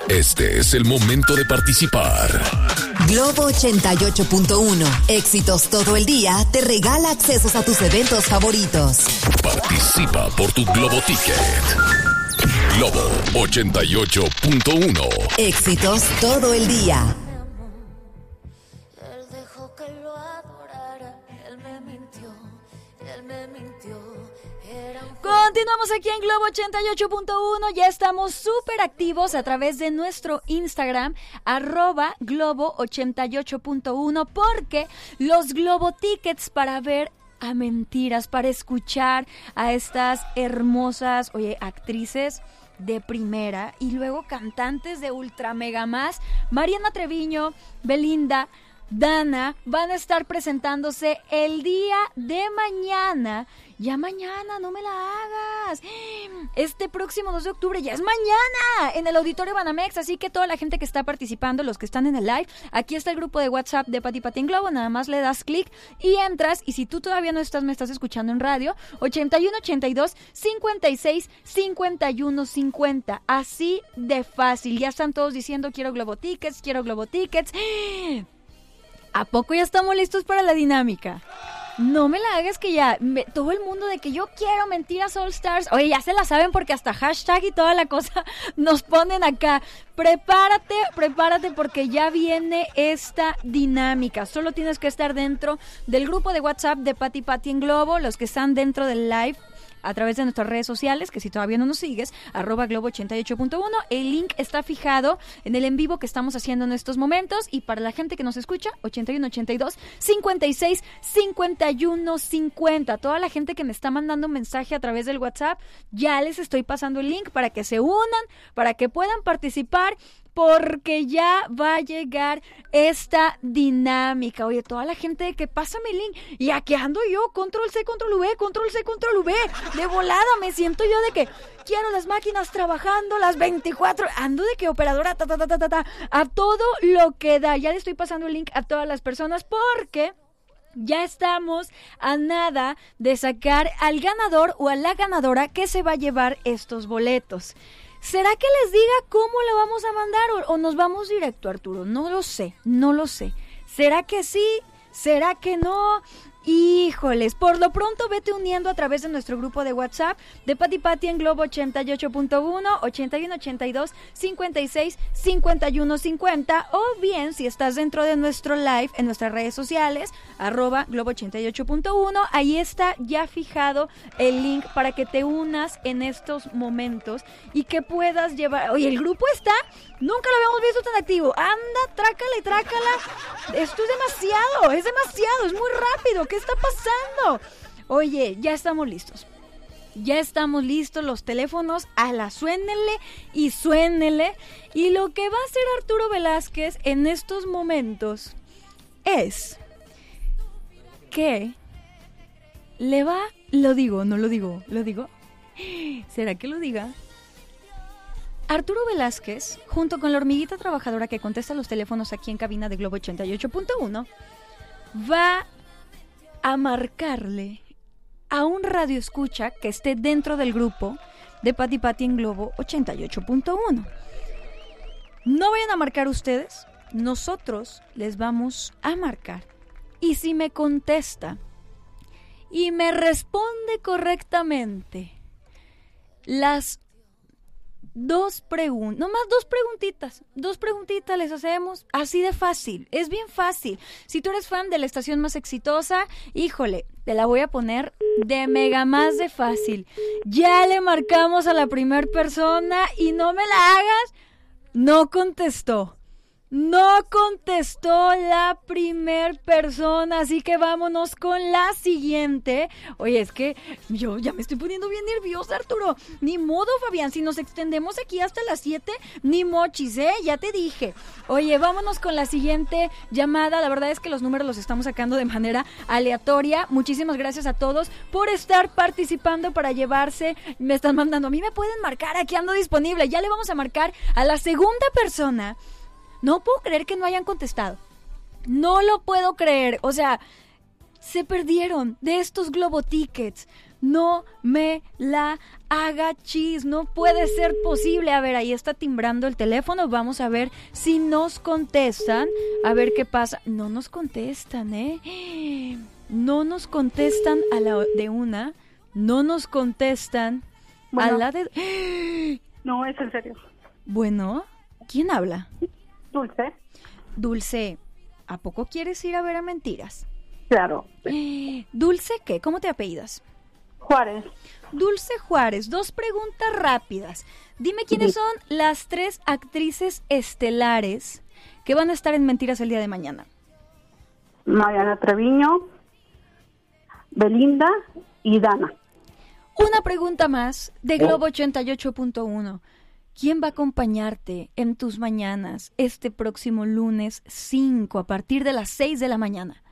Este es el momento de participar. Globo 88.1. Éxitos todo el día te regala accesos a tus eventos favoritos. Participa por tu Globo Ticket. Globo 88.1. Éxitos todo el día. Él dejó que lo adorara. Él me mintió. Continuamos aquí en Globo 88.1. Ya estamos súper activos a través de nuestro Instagram, @Globo 88.1, porque los Globo Tickets para ver a mentiras, para escuchar a estas hermosas, actrices de primera y luego cantantes de ultra mega más, Mariana Treviño, Belinda, Dana, van a estar presentándose el día de mañana. Ya mañana, no me la hagas. Este próximo 2 de octubre, ya es mañana, en el Auditorio Banamex. Así que toda la gente que está participando, los que están en el live, aquí está el grupo de WhatsApp de Pati Pati en Globo. Nada más le das clic y entras. Y si tú todavía no estás, me estás escuchando en radio, 8182-56-51-50. Así de fácil. Ya están todos diciendo, quiero Globo Tickets, quiero Globo Tickets. ¿A poco ya estamos listos para la dinámica? No me la hagas que ya todo el mundo de que yo quiero Mentiras All Stars. Oye, ya se la saben porque hasta hashtag y toda la cosa nos ponen acá. Prepárate porque ya viene esta dinámica. Solo tienes que estar dentro del grupo de WhatsApp de Pati Pati en Globo, los que están dentro del live a través de nuestras redes sociales, que si todavía no nos sigues, @Globo 88.1. El link está fijado en el en vivo que estamos haciendo en estos momentos. Y para la gente que nos escucha, 8182-56-51-50. Toda la gente que me está mandando un mensaje a través del WhatsApp, ya les estoy pasando el link para que se unan, para que puedan participar, porque ya va a llegar esta dinámica. Oye, toda la gente que pásame el link, y aquí ando yo, control C, control V, control C, control V, de volada me siento yo de que quiero las máquinas trabajando las 24, ando de que operadora, a todo lo que da. Ya le estoy pasando el link a todas las personas porque ya estamos a nada de sacar al ganador o a la ganadora que se va a llevar estos boletos. ¿Será que les diga cómo lo vamos a mandar o nos vamos directo, Arturo? No lo sé. ¿Será que sí? ¿Será que no? Híjoles, por lo pronto vete uniendo a través de nuestro grupo de WhatsApp de Pati Pati en Globo 88.1, 8182-56-51-50, o bien si estás dentro de nuestro live en nuestras redes sociales, @Globo 88.1, ahí está ya fijado el link para que te unas en estos momentos y que puedas llevar. Oye, el grupo está, nunca lo habíamos visto tan activo. Anda, trácala. Esto es demasiado, es muy rápido. ¿Qué está pasando? Oye, ya estamos listos, los teléfonos, suénenle. Y lo que va a hacer Arturo Velázquez en estos momentos es que ¿lo digo? ¿Será que lo diga? Arturo Velázquez, junto con la hormiguita trabajadora que contesta los teléfonos aquí en cabina de Globo 88.1, va a marcarle a un radioescucha que esté dentro del grupo de Pati Pati en Globo 88.1. No vayan a marcar ustedes, nosotros les vamos a marcar. Y si me contesta y me responde correctamente las dos preguntitas les hacemos, así de fácil, es bien fácil. Si tú eres fan de la estación más exitosa, híjole, te la voy a poner de mega más de fácil. Ya le marcamos a la primer persona y no me la hagas, no contestó la primer persona, así que vámonos con la siguiente. Oye, es que yo ya me estoy poniendo bien nerviosa, Arturo. Ni modo, Fabián, si nos extendemos aquí hasta las 7, ni mochis, ya te dije. Oye, vámonos con la siguiente llamada. La verdad es que los números los estamos sacando de manera aleatoria. Muchísimas gracias a todos por estar participando para llevarse. Me están mandando, a mí me pueden marcar, aquí ando disponible. Ya le vamos a marcar a la segunda persona. No puedo creer que no hayan contestado. No lo puedo creer. O sea, se perdieron de estos Globo Tickets. No me la haga chis, no puede ser posible. A ver, ahí está timbrando el teléfono, vamos a ver si nos contestan, a ver qué pasa. No nos contestan, no nos contestan a la de una, no nos contestan a la de... No, es en serio. Bueno, ¿quién habla? Dulce. Dulce, ¿a poco quieres ir a ver a Mentiras? Claro. Dulce, ¿qué? ¿Cómo te apellidas? Juárez. Dulce Juárez, 2 preguntas rápidas. Dime quiénes son las 3 actrices estelares que van a estar en Mentiras el día de mañana. Mariana Treviño, Belinda y Dana. Una pregunta más de Globo 88.1. ¿Quién va a acompañarte en tus mañanas este próximo lunes 5 a partir de las 6 de la mañana?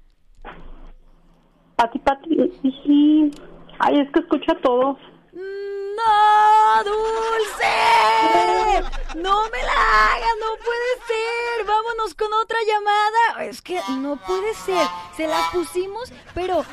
Pati. Sí. Ay, es que escucho a todos. ¡No, Dulce! ¡No me la hagas! ¡No puede ser! ¡Vámonos con otra llamada! Es que no puede ser. Se la pusimos, pero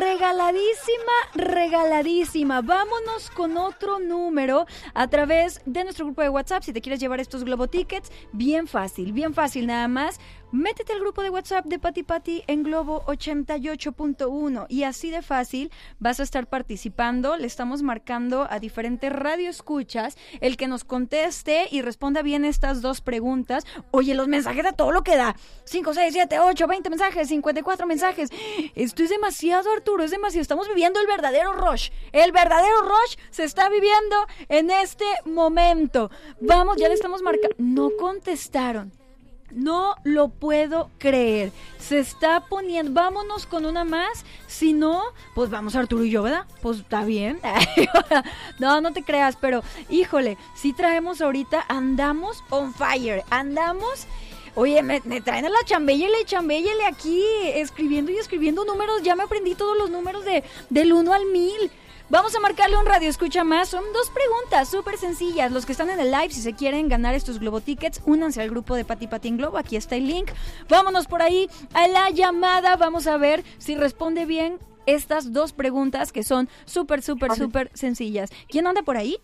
regaladísima. Vámonos con otro número a través de nuestro grupo de WhatsApp. Si te quieres llevar estos Globo Tickets, bien fácil nada más. Métete al grupo de WhatsApp de Pati en Globo 88.1 y así de fácil vas a estar participando. Le estamos marcando a diferentes radioescuchas el que nos conteste y responda bien estas 2 preguntas. Oye, los mensajes a todo lo que da. 5, 6, 7, 8, 20 mensajes, 54 mensajes. Esto es demasiado, Arturo, es demasiado. Estamos viviendo el verdadero rush. El verdadero rush se está viviendo en este momento. Vamos, ya le estamos marcando. No contestaron. No lo puedo creer. Se está poniendo. Vámonos con una más. Si no, pues vamos Arturo y yo, ¿verdad? Pues está bien. No te creas, pero híjole, si traemos ahorita, andamos on fire. Andamos. Oye, me traen a la chambéllele aquí, escribiendo números. Ya me aprendí todos los números del 1 al 1000. Vamos a marcarle un radio escucha más. Son 2 preguntas súper sencillas. Los que están en el live, si se quieren ganar estos Globo Tickets, únanse al grupo de Pati en Globo. Aquí está el link. Vámonos por ahí a la llamada. Vamos a ver si responde bien estas 2 preguntas que son súper sencillas. ¿Quién anda por ahí?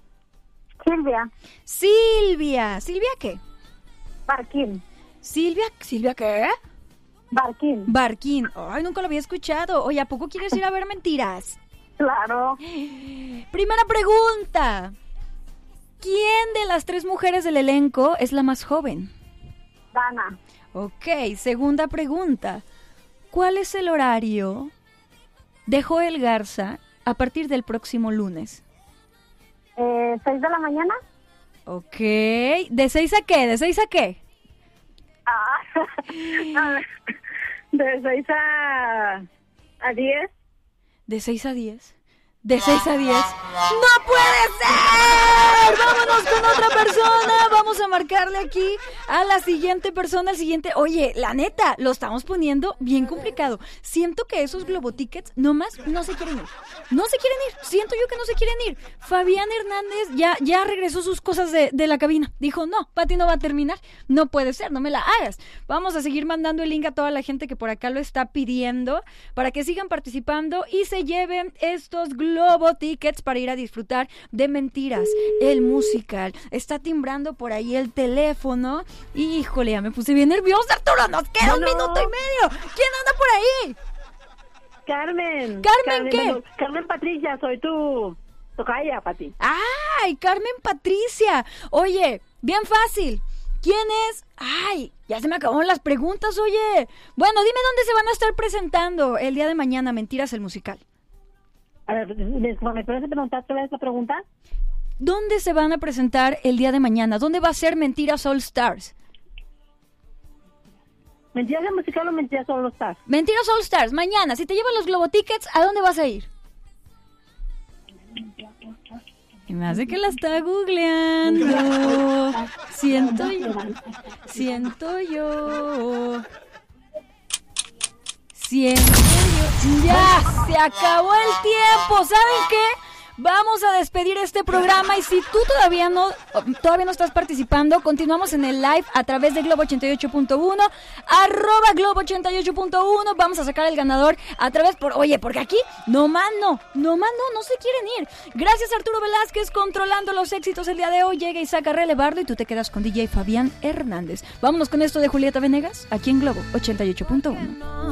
Silvia. ¿Silvia qué? Barquín. ¿Silvia qué? Barquín. Ay, nunca lo había escuchado. Oye, ¿a poco quieres ir a ver Mentiras? Claro. Primera pregunta. ¿Quién de las 3 mujeres del elenco es la más joven? Dana. Ok, segunda pregunta. ¿Cuál es el horario de Joel Garza a partir del próximo lunes? 6 de la mañana. Ok, ¿de 6 a qué? ¿De 6 a qué? De 6 a 10. ¿De 6 a 10? ¿De 6 a 10? ¡No puede ser! ¡Vámonos con otra persona! Vamos a marcarle aquí a la siguiente persona, al siguiente... Oye, la neta, lo estamos poniendo bien complicado. Siento que esos Globo Tickets nomás no se quieren ir. Siento yo que no se quieren ir. Fabián Hernández ya regresó sus cosas de la cabina. Dijo, no, Pati no va a terminar. No puede ser, no me la hagas. Vamos a seguir mandando el link a toda la gente que por acá lo está pidiendo para que sigan participando y se lleven estos Globo Tickets para ir a disfrutar de Mentiras, el musical. Está timbrando por ahí el teléfono. Híjole, ya me puse bien nerviosa, Arturo. Nos queda un minuto y medio. ¿Quién anda por ahí? Carmen. ¿Carmen qué? Bueno, Carmen Patricia, soy tu tocaya, Pati. ¡Ay, Carmen Patricia! Oye, bien fácil. ¿Quién es? ¡Ay, ya se me acabaron las preguntas, oye! Bueno, dime dónde se van a estar presentando el día de mañana Mentiras, el musical. A ver, ¿me puedes preguntar otra vez la pregunta? ¿Dónde se van a presentar el día de mañana? ¿Dónde va a ser Mentiras All Stars? ¿Mentiras el musical o Mentiras All Stars? Mentiras All Stars, mañana. Si te llevan los Globo Tickets, ¿a dónde vas a ir? Y me hace que la está googleando. Siento yo. Ya, se acabó el tiempo. ¿Saben qué? vamos a despedir este programa y si tú todavía no estás participando, continuamos en el live a través de Globo 88.1, @Globo88.1, vamos a sacar el ganador a través porque aquí no se quieren ir. Gracias Arturo Velázquez controlando los éxitos el día de hoy, llega Isaac Arrelebardo y tú te quedas con DJ Fabián Hernández. Vámonos con esto de Julieta Venegas, aquí en Globo 88.1.